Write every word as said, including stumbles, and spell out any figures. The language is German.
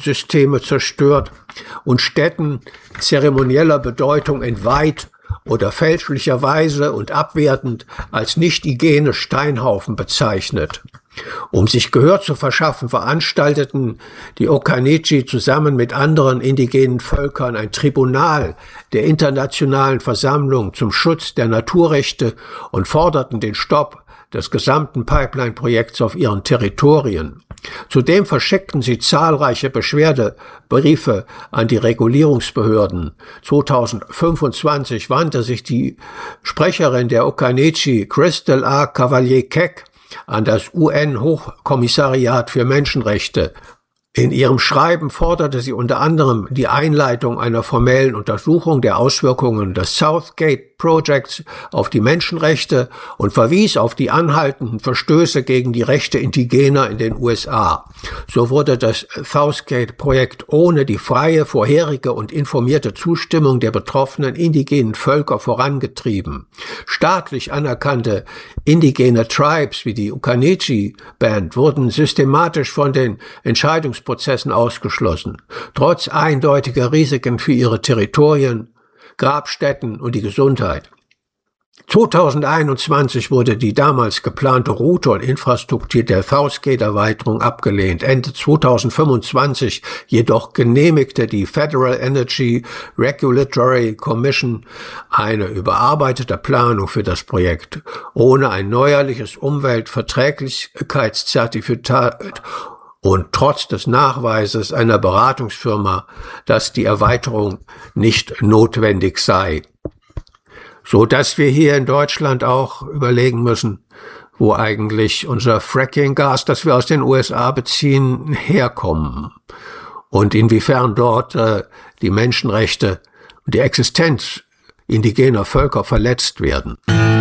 Ökosysteme zerstört und Städten zeremonieller Bedeutung entweiht oder fälschlicherweise und abwertend als nicht-hygiene Steinhaufen bezeichnet. Um sich Gehör zu verschaffen, veranstalteten die Occaneji zusammen mit anderen indigenen Völkern ein Tribunal der Internationalen Versammlung zum Schutz der Naturrechte und forderten den Stopp des gesamten Pipeline-Projekts auf ihren Territorien. Zudem verschickten sie zahlreiche Beschwerdebriefe an die Regulierungsbehörden. zweitausendfünfundzwanzig wandte sich die Sprecherin der Occaneji, Crystal A. Cavalier-Keck, an das U N-Hochkommissariat für Menschenrechte. In ihrem Schreiben forderte sie unter anderem die Einleitung einer formellen Untersuchung der Auswirkungen des Southgate Projects auf die Menschenrechte und verwies auf die anhaltenden Verstöße gegen die Rechte Indigener in den U S A. So wurde das Southgate-Projekt ohne die freie, vorherige und informierte Zustimmung der betroffenen indigenen Völker vorangetrieben. Staatlich anerkannte indigene Tribes wie die Occaneji Band wurden systematisch von den Entscheidungsprozessen ausgeschlossen, trotz eindeutiger Risiken für ihre Territorien, Grabstätten und die Gesundheit. zweitausendeinundzwanzig wurde die damals geplante Route und Infrastruktur der Southgate-Erweiterung abgelehnt. Ende zweitausendfünfundzwanzig jedoch genehmigte die Federal Energy Regulatory Commission eine überarbeitete Planung für das Projekt, ohne ein neuerliches Umweltverträglichkeitszertifikat und trotz des Nachweises einer Beratungsfirma, dass die Erweiterung nicht notwendig sei. So dass wir hier in Deutschland auch überlegen müssen, wo eigentlich unser Fracking-Gas, das wir aus den U S A beziehen, herkommen und inwiefern dort äh, die Menschenrechte und die Existenz indigener Völker verletzt werden.